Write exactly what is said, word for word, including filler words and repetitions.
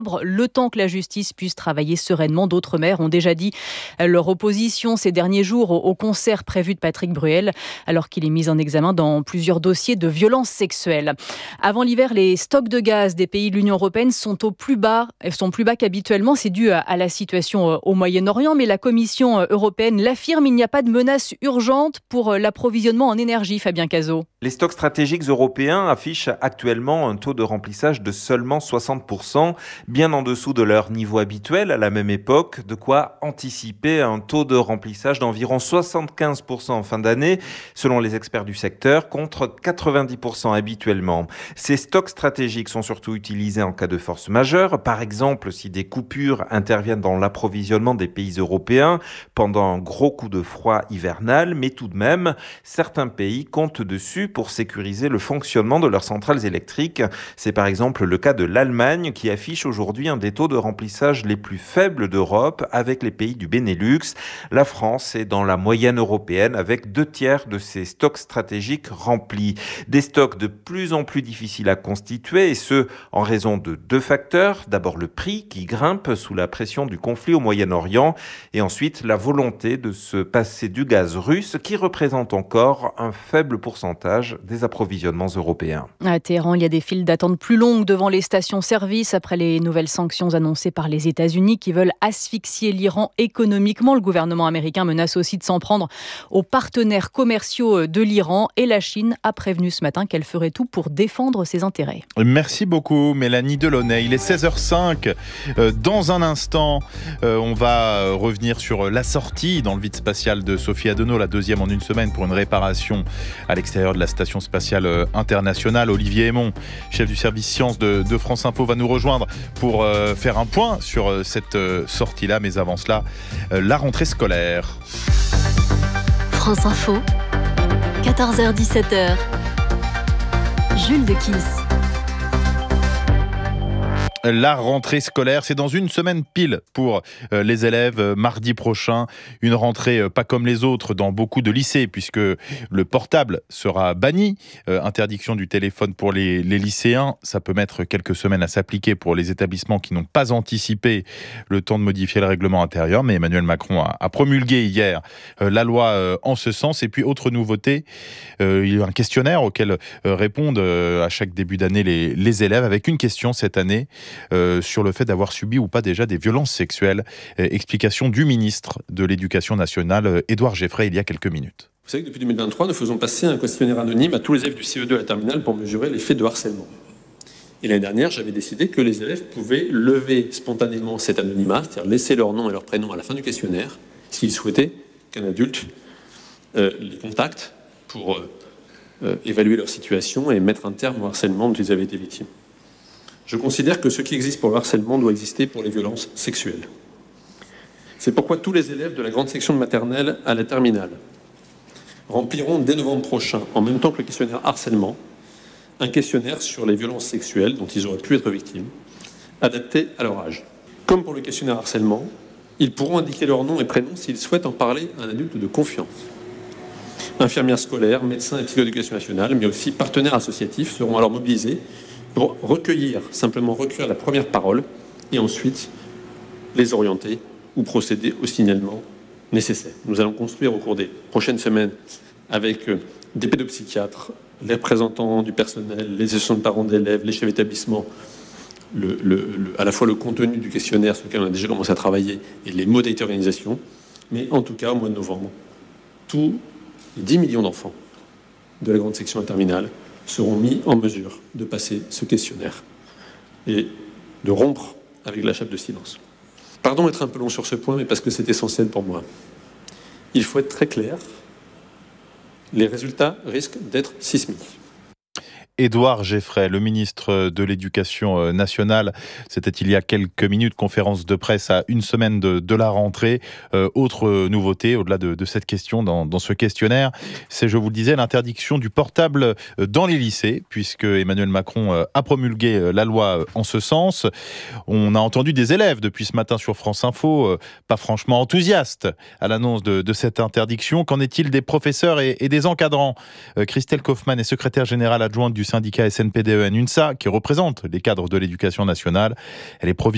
le temps que la justice puisse travailler sereinement. D'autres maires ont déjà dit leur opposition ces derniers jours au concert prévu de Patrick Bruel, alors qu'il est mis en examen dans plusieurs dossiers de violences sexuelles. Avant l'hiver, les stocks de gaz des pays de l'Union européenne sont au plus bas, sont plus bas qu'habituellement. C'est dû à la situation au Moyen-Orient, mais la Commission européenne l'affirme, il n'y a pas de menace urgente pour l'approvisionnement en énergie. Fabien Cazot. Les stocks stratégiques européens affichent actuellement un taux de remplissage de seulement soixante pour cent, bien en dessous de leur niveau habituel à la même époque, de quoi anticiper un taux de remplissage d'environ soixante-quinze pour cent en fin d'année, selon les experts du secteur, contre quatre-vingt-dix pour cent habituellement. Ces stocks stratégiques sont surtout utilisés en cas de force majeure, par exemple si des coupures interviennent dans l'approvisionnement des pays européens pendant un gros coup de froid hivernal, mais tout de même, certains pays comptent dessus pour sécuriser le fonctionnement de leurs centrales électriques. C'est par exemple le cas de l'Allemagne qui affiche aujourd'hui un des taux de remplissage les plus faibles d'Europe avec les pays du Benelux. La France est dans la moyenne européenne avec deux tiers de ses stocks stratégiques remplis. Des stocks de plus en plus difficiles à constituer et ce en raison de deux facteurs. D'abord le prix qui grimpe sous la pression du conflit au Moyen-Orient et ensuite la volonté de se passer du gaz russe qui représente encore un faible pourcentage des approvisionnements européens. À Téhéran, il y a des files d'attente plus longues devant les stations-service après les nouvelles sanctions annoncées par les États-Unis qui veulent asphyxier l'Iran économiquement. Le gouvernement américain menace aussi de s'en prendre aux partenaires commerciaux de l'Iran et la Chine a prévenu ce matin qu'elle ferait tout pour défendre ses intérêts. Merci beaucoup Mélanie Delaunay. Il est seize heures cinq. Dans un instant, on va revenir sur la sortie dans le vide spatial de Sophie Adenau, la deuxième en une semaine pour une réparation à l'extérieur de la Station spatiale internationale. Olivier Aymon, chef du service sciences de, de France Info, va nous rejoindre pour euh, faire un point sur euh, cette euh, sortie-là. Mais avant cela, euh, la rentrée scolaire. France Info, quatorze heures dix-sept heures. Jules de Kiss. La rentrée scolaire, c'est dans une semaine pile pour euh, les élèves. Euh, mardi prochain, une rentrée euh, pas comme les autres dans beaucoup de lycées, puisque le portable sera banni. Euh, interdiction du téléphone pour les, les lycéens. Ça peut mettre quelques semaines à s'appliquer pour les établissements qui n'ont pas anticipé le temps de modifier le règlement intérieur. Mais Emmanuel Macron a, a promulgué hier euh, la loi euh, en ce sens. Et puis, autre nouveauté, euh, il y a un questionnaire auquel euh, répondent euh, à chaque début d'année les, les élèves, avec une question cette année. Euh, sur le fait d'avoir subi ou pas déjà des violences sexuelles. Euh, explication du ministre de l'Éducation nationale, euh, Édouard Geffray, il y a quelques minutes. Vous savez que depuis deux mille vingt-trois, nous faisons passer un questionnaire anonyme à tous les élèves du C E deux à la terminale pour mesurer les faits de harcèlement. Et l'année dernière, j'avais décidé que les élèves pouvaient lever spontanément cet anonymat, c'est-à-dire laisser leur nom et leur prénom à la fin du questionnaire, s'ils souhaitaient qu'un adulte euh, les contacte pour euh, euh, évaluer leur situation et mettre un terme au harcèlement dont ils avaient été victimes. Je considère que ce qui existe pour le harcèlement doit exister pour les violences sexuelles. C'est pourquoi tous les élèves de la grande section de maternelle à la terminale rempliront dès novembre prochain, en même temps que le questionnaire harcèlement, un questionnaire sur les violences sexuelles dont ils auraient pu être victimes, adapté à leur âge. Comme pour le questionnaire harcèlement, ils pourront indiquer leur nom et prénom s'ils souhaitent en parler à un adulte de confiance. Infirmières scolaires, médecins et psychologues d'éducation nationale, mais aussi partenaires associatifs seront alors mobilisés pour recueillir, simplement recueillir la première parole et ensuite les orienter ou procéder au signalement nécessaire. Nous allons construire au cours des prochaines semaines avec des pédopsychiatres, les représentants du personnel, les associations de parents d'élèves, les chefs d'établissement, le, le, le, à la fois le contenu du questionnaire sur lequel on a déjà commencé à travailler et les modalités d'organisation, mais en tout cas au mois de novembre, tous les dix millions d'enfants de la grande section terminale seront mis en mesure de passer ce questionnaire et de rompre avec la chape de silence. Pardon d'être un peu long sur ce point, mais parce que c'est essentiel pour moi. Il faut être très clair, les résultats risquent d'être sismiques. Édouard Geffray, le ministre de l'Éducation nationale. C'était il y a quelques minutes, conférence de presse à une semaine de, de la rentrée. Euh, autre nouveauté, au-delà de, de cette question dans, dans ce questionnaire, c'est, je vous le disais, l'interdiction du portable dans les lycées, puisque Emmanuel Macron a promulgué la loi en ce sens. On a entendu des élèves depuis ce matin sur France Info, pas franchement enthousiastes à l'annonce de, de cette interdiction. Qu'en est-il des professeurs et, et des encadrants ? euh, Christelle Kaufmann est secrétaire générale adjointe du syndicat S N P D E N UNSA, qui représente les cadres de l'éducation nationale. Elle est proviseur